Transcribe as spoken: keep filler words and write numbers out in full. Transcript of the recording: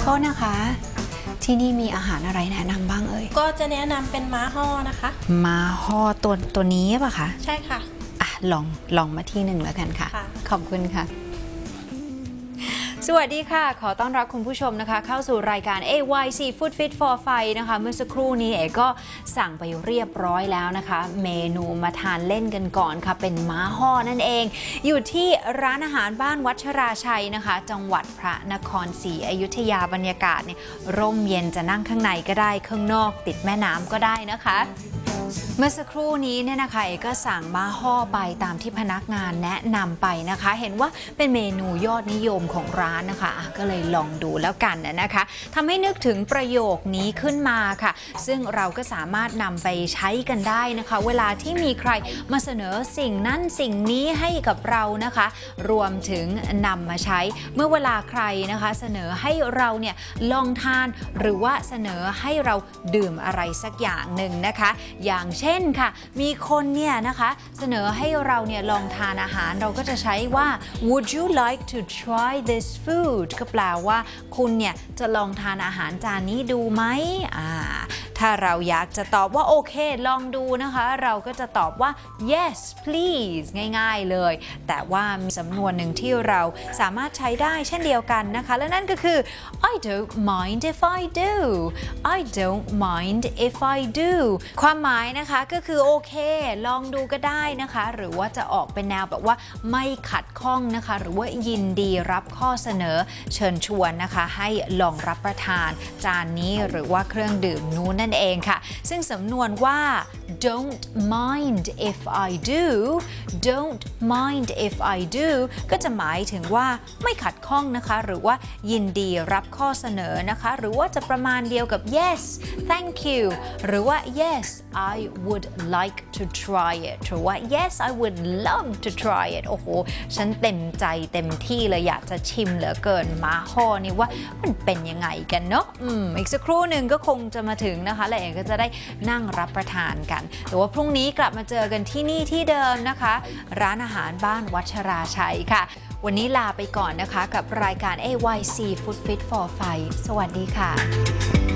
ทษนะคะที่นี่มีอาหารอะไรแนะนำบ้างเอ่ยก็จะแนะนำเป็นม้าห่อนะคะม้าห่อตัวตัวนี้ป่ะคะใช่ค่ะอ่ะลองลองมาที่หนึ่งแล้วกันค่ะขอบคุณค่ะสวัสดีค่ะขอต้อนรับคุณผู้ชมนะคะเข้าสู่รายการ เอ วาย Seafood Fit for Fight นะคะเมื่อสักครู่นี้เอ๋ก็สั่งไปเรียบร้อยแล้วนะคะเมนูมาทานเล่นกันก่อนค่ะเป็นม้าห่อนั่นเองอยู่ที่ร้านอาหารบ้านวัชราชัยนะคะจังหวัดพระนครศรีอยุธยาบรรยากาศเนี่ยร่มเย็นจะนั่งข้างในก็ได้ข้างนอกติดแม่น้ำก็ได้นะคะเมื่อสักครู่นี้เนี่ยนะคะเอ๋ก็สั่งม้าห่อไปตามที่พนักงานแนะนำไปนะคะเห็นว่าเป็นเมนูยอดนิยมของร้านนะคะก็เลยลองดูแล้วกันนะคะทำให้นึกถึงประโยคนี้ขึ้นมาค่ะซึ่งเราก็สามารถนำไปใช้กันได้นะคะเวลาที่มีใครมาเสนอสิ่งนั้นสิ่งนี้ให้กับเรานะคะรวมถึงนำมาใช้เมื่อเวลาใครนะคะเสนอให้เราเนี่ยลองทานหรือว่าเสนอให้เราดื่มอะไรสักอย่างหนึ่งนะคะอย่างเช่นค่ะมีคนเนี่ยนะคะเสนอให้เราเนี่ยลองทานอาหารเราก็จะใช้ว่า would you like to try this food ก็แปลว่าคุณเนี่ยจะลองทานอาหารจานนี้ดูไหมอ่าถ้าเราอยากจะตอบว่าโอเคลองดูนะคะเราก็จะตอบว่า yes please ง่ายๆเลยแต่ว่ามีสำนวนหนึ่งที่เราสามารถใช้ได้เช่นเดียวกันนะคะและนั่นก็คือ I don't mind if I do I don't mind if I do ความหมายนะคะก็คือโอเคลองดูก็ได้นะคะหรือว่าจะออกเป็นแนวแบบว่าไม่ขัดข้องนะคะหรือว่ายินดีรับข้อเสนอเชิญชวนนะคะให้ลองรับประทานจานนี้หรือว่าเครื่องดื่มนู้นนั่นเองค่ะซึ่งสำนวนว่า don't mind if I do don't mind if I do ก็จะหมายถึงว่าไม่ขัดข้องนะคะหรือว่ายินดีรับข้อเสนอนะคะหรือว่าจะประมาณเดียวกับ yes thank you หรือว่า yes I would like to try it หรือว่า yes I would love to try it โอ้โหฉันเต็มใจเต็มที่เลยอยากจะชิมเหลือเกินม้าห่อนี่ว่ามันเป็นยังไงกันเนาะอืมอีกสักครู่หนึ่งก็คงจะมาถึงนะคะแล้วเองก็จะได้นั่งรับประทานกันแต่ว่าพรุ่งนี้กลับมาเจอกันที่นี่ที่เดิมนะคะร้านอาหารบ้านวัชราชัยค่ะวันนี้ลาไปก่อนนะคะกับรายการ เอ วาย Seafood Fit for Fight สวัสดีค่ะ